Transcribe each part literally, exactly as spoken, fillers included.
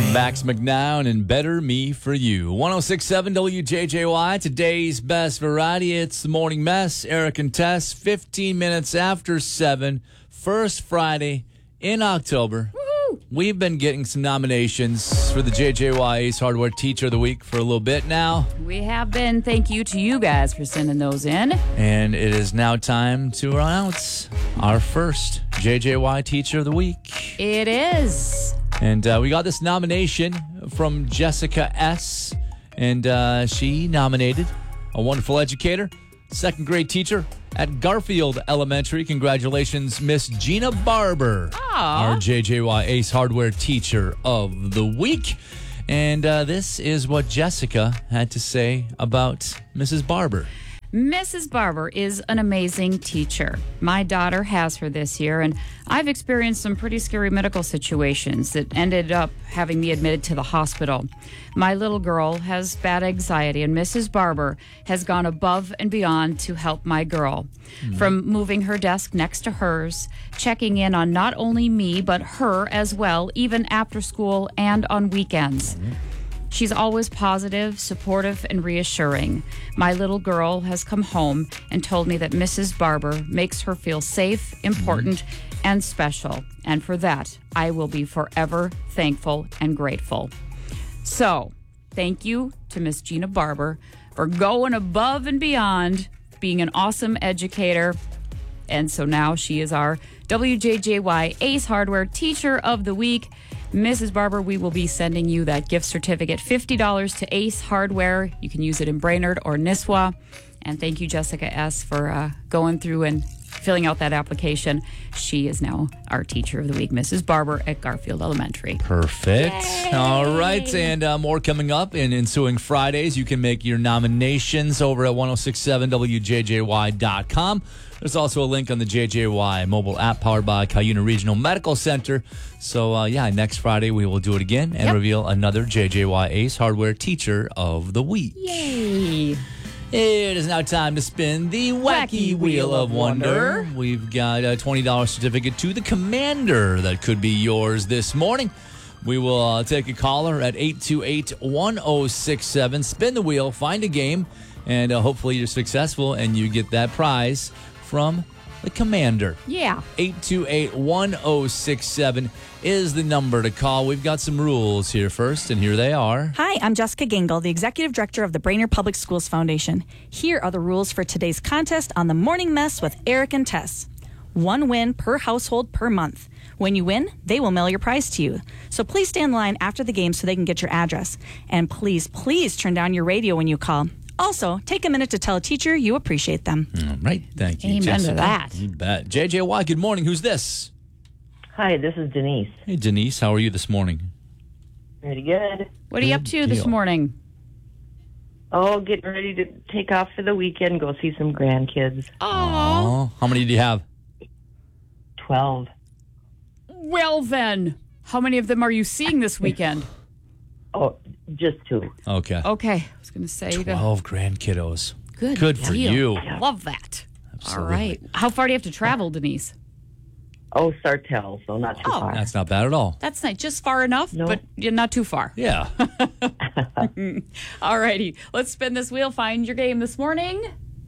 Max McNown and Better Me For You. one oh six point seven W J J Y, today's best variety. It's the Morning Mess. Eric and Tess, fifteen minutes after seven. First Friday in October. Woo-hoo. We've been getting some nominations for the J J Y Ace Hardware Teacher of the Week for a little bit now. We have been. Thank you to you guys for sending those in. And it is now time to announce our first J J Y Teacher of the Week. It is. And uh, we got this nomination from Jessica S. And uh, she nominated a wonderful educator, second grade teacher at Garfield Elementary. Congratulations, Miss Gina Barber, Aww. our J J Y Ace Hardware Teacher of the Week. And uh, this is what Jessica had to say about Missus Barber. Missus Barber is an amazing teacher. My daughter has her this year, and I've experienced some pretty scary medical situations that ended up having me admitted to the hospital. My little girl has bad anxiety, and Missus Barber has gone above and beyond to help my girl. Mm-hmm. From moving her desk next to hers, checking in on not only me, but her as well, even after school and on weekends. Mm-hmm. She's always positive, supportive, and reassuring. My little girl has come home and told me that Missus Barber makes her feel safe, important, mm-hmm. and special. And for that, I will be forever thankful and grateful. So, thank you to Miss Gina Barber for going above and beyond, being an awesome educator. And so now she is our W J J Y Ace Hardware Teacher of the Week. Missus Barber, we will be sending you that gift certificate, fifty dollars to Ace Hardware. You can use it in Brainerd or Nisswa. And thank you, Jessica S., for uh, going through and filling out that application. She is now our Teacher of the Week, Missus Barber at Garfield Elementary. Perfect. Yay. All right, and uh, more coming up in ensuing Fridays. You can make your nominations over at ten sixty-seven W J J Y dot com. There's also a link on the J J Y mobile app powered by Cuyuna Regional Medical Center. So, uh, yeah, next Friday we will do it again and yep. reveal another J J Y Ace Hardware Teacher of the Week. Yay! It is now time to spin the Wacky, Wacky Wheel of Wonder. Wonder. We've got a twenty dollars certificate to the Commander that could be yours this morning. We will uh, take a caller at eight two eight, one oh six seven. Spin the wheel, find a game, and uh, hopefully you're successful and you get that prize from the Commander. Yeah. eight two eight, one oh six seven is the number to call. We've got some rules here first, and here they are. Hi, I'm Jessica Gingle, the Executive Director of the Brainerd Public Schools Foundation. Here are the rules for today's contest on the Morning Mess with Eric and Tess. One win per household per month. When you win, they will mail your prize to you. So please stay in line after the game so they can get your address. And please, please turn down your radio when you call. Also, take a minute to tell a teacher you appreciate them. All right. Thank you, Amen Jessica. to that. You bet. J J Y, good morning. Who's this? Hi, this is Denise. Hey, Denise. How are you this morning? Pretty good. What are you up to this morning? Oh, getting ready to take off for the weekend, go see some grandkids. Oh. How many do you have? Twelve. Well, then, how many of them are you seeing this weekend? Oh, just two. Okay. Okay. I was going to say. twelve grandkiddos. Good Good for deal. you. Love that. Absolutely. All right. How far do you have to travel, Denise? Oh, Sartell, so not too Oh. far. That's not bad at all. That's not just far enough, No. but you're not too far. Yeah. All righty. Let's spin this wheel. Find your game this morning.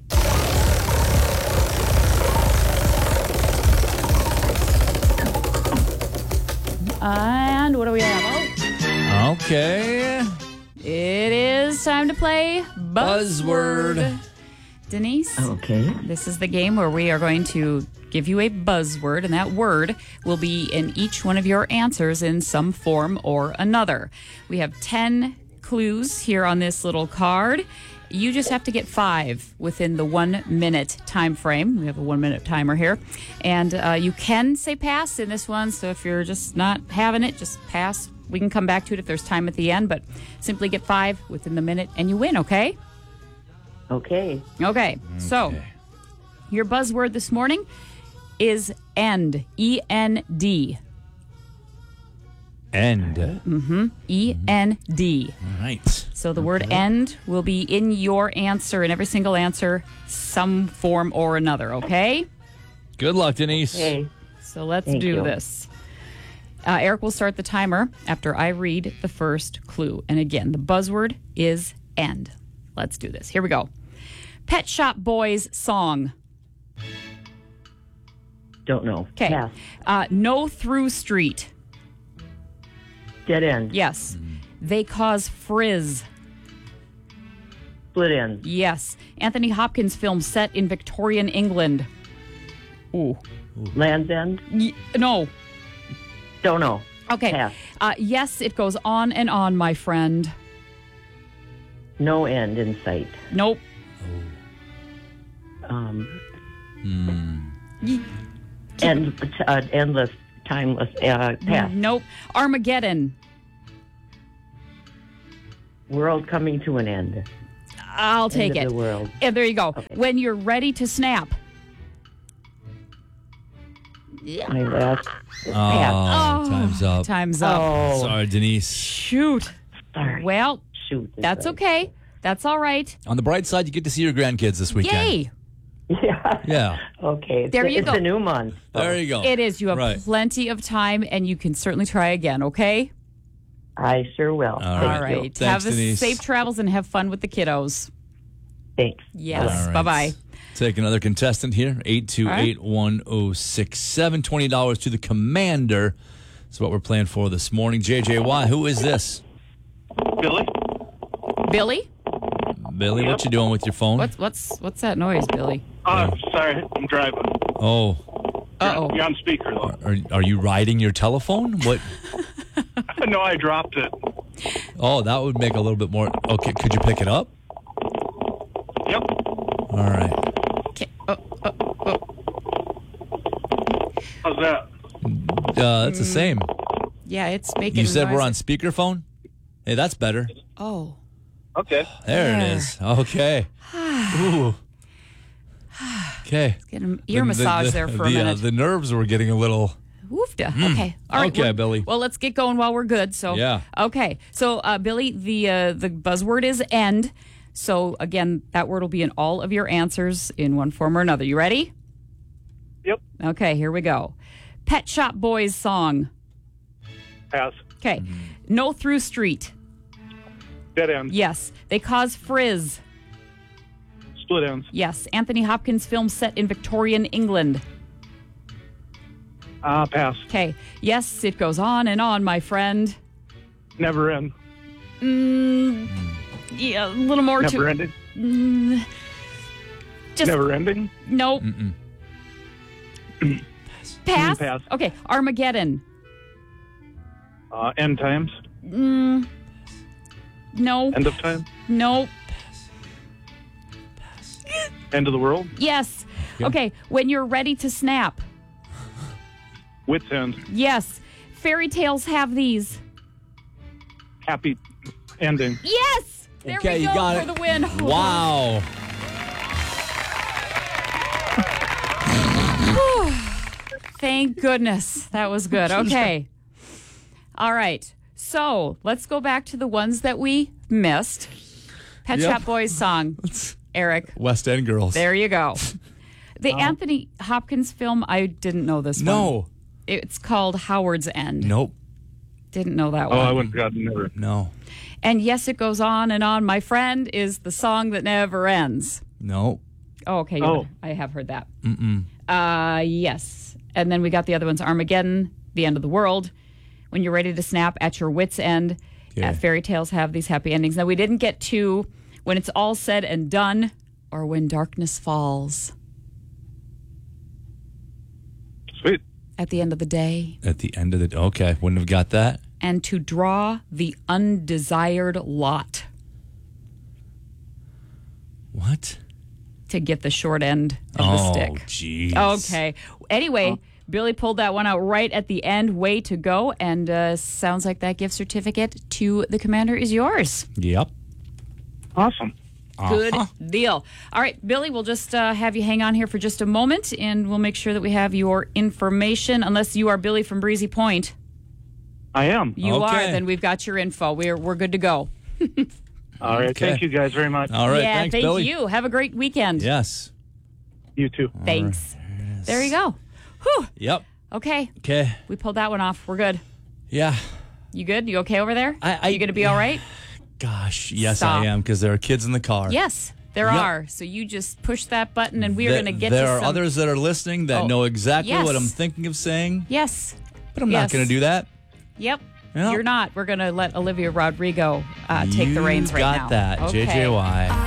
And what do we have? Okay. It is time to play Buzzword. Buzzword. Denise, Okay. this is the game where we are going to give you a buzzword, and that word will be in each one of your answers in some form or another. We have ten clues here on this little card. You just have to get five within the one minute time frame. We have a one minute timer here. And uh, you can say pass in this one. So if you're just not having it, just pass. We can come back to it if there's time at the end, but simply get five within the minute and you win, okay? Okay. Okay. So your buzzword this morning is end. E N D. End. Mm-hmm. E N D. All right. So the word end will be in your answer, in every single answer, some form or another, okay? Good luck, Denise. Okay. So let's Thank do you. this. Uh, Eric will start the timer after I read the first clue. And again, the buzzword is end. Let's do this. Here we go. Pet Shop Boys song. Don't know. Okay. Pass. Uh, no Through Street. Dead end. Yes. They Cause Frizz. Split end. Yes. Anthony Hopkins film set in Victorian England. Ooh. Land's End. Y- no. Don't know. Okay. Pass. Uh, yes, it goes on and on, my friend. No end in sight. Nope. Um, Y- end, uh, endless, timeless. Uh, pass. Nope. Armageddon. World coming to an end. I'll take End it. of the world. And there you go. Okay. When you're ready to snap. My last. Oh, Pass. time's up. Time's up. Oh, Sorry, Denise. Shoot. sorry. Well, Shoot. that's Sorry. okay. That's all right. On the bright side, you get to see your grandkids this weekend. Yay. Yeah. Yeah. Okay. It's There a, you it's go. a new month. There you go. It is. You have Right. plenty of time, and you can certainly try again, okay? I sure will. All All right. right. Thanks, have a Denise. safe travels and have fun with the kiddos. Thanks. Yes. All right. Bye-bye. Take another contestant here. eight two eight, one oh six seven. twenty dollars to the commander. That's what we're playing for this morning. J J Y, who is this? Billy? Billy? Billy, what you doing with your phone? What's what's what's that noise, Billy? Oh, sorry, I'm driving. Oh, Uh-oh. You're on speaker, though. are, are you riding your telephone? What? No, I dropped it. Oh, that would make a little bit more. Okay, could you pick it up? Yep. All right. Okay. Oh, oh, oh. How's that? Uh, that's the same. Yeah, it's making You said we're on noise. speakerphone? Hey, that's better. Oh. Okay. There There. it is. Okay. Ooh. Okay. Get an ear The- massage the- there for the, a minute. Uh, the nerves were getting a little. Woofda. Okay. All right. Okay, we're- Billy. Well, let's get going while we're good. So Yeah. Okay. So uh, Billy, the uh, the buzzword is end. So again, that word will be in all of your answers in one form or another. You ready? Yep. Okay. Here we go. Pet Shop Boys song. Pass. Okay. No Through Street. Dead end. Yes. They Cause Frizz. Split ends. Yes. Anthony Hopkins film set in Victorian England. Ah, pass. Okay. Yes, it goes on and on, my friend. Never end. Mm, yeah, a little more Never to ending. Mm, just Never ending. nope. Mm-mm. Pass. Mm, pass. Okay. Armageddon. Uh, end times. Mm, no. End of time. No. End of the world. Yes. Yeah. Okay. When you're ready to snap. Wits end. Yes. Fairy tales have these. Happy ending. Yes. There Okay, we you go got for it. the win. Wow. Thank goodness. That was good. Okay. All right. So let's go back to the ones that we missed. Pet Yep. Shop Boys song. Eric, West End Girls. there you go. The Anthony Hopkins film, I didn't know this one. No. It's called Howard's End. Nope. Didn't know that Oh, one. I wouldn't have gotten never. No. And yes, it goes on and on. My Friend is the song that never ends. No. Oh, okay. Oh. you- I have heard that. Mm-mm. Uh, yes. And then we got the other ones: Armageddon, The End of the World, When You're Ready to Snap, At Your Wits' End. Okay. Uh, fairy tales have these happy endings. Now, we didn't get to When It's All Said and Done or When Darkness Falls. Sweet. At the end of the day. At the end of the okay, wouldn't have got that. And to draw the undesired lot. What? To get the short end of Oh, the stick. jeez. Okay. Anyway, Billy pulled that one out right at the end. Way to go. And uh, sounds like that gift certificate to the commander is yours. Yep. Awesome. Good Uh-huh. deal. All right, Billy, we'll just uh, have you hang on here for just a moment, and we'll make sure that we have your information. Unless you are Billy from Breezy Point. I am. You Okay. are, then we've got your info. We're, we're good to go. All right. Okay. Thank you guys very much. All right. yeah, Thanks, thank Billy. you. Have a great weekend. Yes. You too. Thanks. There you go. Whew. Yep. Okay, Okay. we pulled that one off. We're good. Yeah. You good? You okay over there? I- I- you going to be all right? Gosh, yes, Stop. I am, because there are kids in the car. Yes, there Yep. are. So you just push that button, and we are Th- going to get There to are some... others that are listening that Oh, know exactly yes. what I'm thinking of saying, Yes. but I'm not Yes. going to do that. Yep. Yep. You're not. We're going to let Olivia Rodrigo uh, take the You reins right got now. that, Okay. J J Y.